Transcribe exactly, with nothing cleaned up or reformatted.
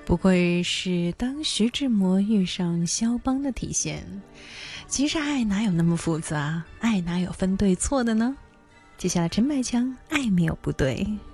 不愧是当徐志摩遇上肖邦的体现。其实爱哪有那么复杂，爱哪有分对错的呢？接下来陈百强，爱没有不对。